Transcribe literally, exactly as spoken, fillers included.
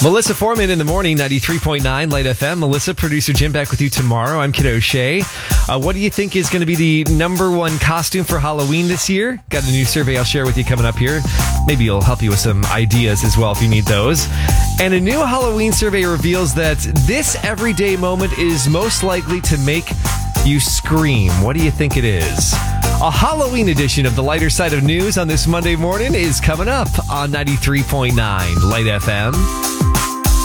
Melissa Foreman in the morning, ninety-three point nine Light F M. Melissa, producer Jim, back with you tomorrow. I'm Kid O'Shea. Uh, what do you think is going to be the number one costume for Halloween this year? Got a new survey I'll share with you coming up here. Maybe it'll help you with some ideas as well if you need those. And a new Halloween survey reveals that this everyday moment is most likely to make you scream. What do you think it is? A Halloween edition of the Lighter Side of News on this Monday morning is coming up on ninety-three point nine Light F M.